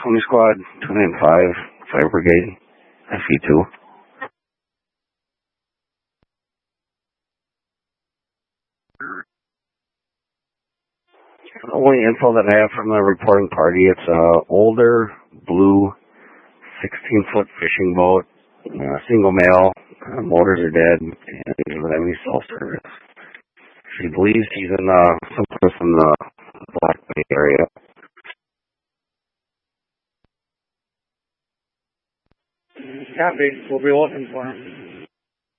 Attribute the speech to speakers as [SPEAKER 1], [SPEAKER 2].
[SPEAKER 1] Pony Squad 295, Fire Brigade, FE2. The only info that I have from the reporting party, it's a older blue 16-foot fishing boat, single male, motors are dead, and he doesn't have any cell service. She believes he's in someplace in the Black Bay area.
[SPEAKER 2] Copy. We'll be looking for him.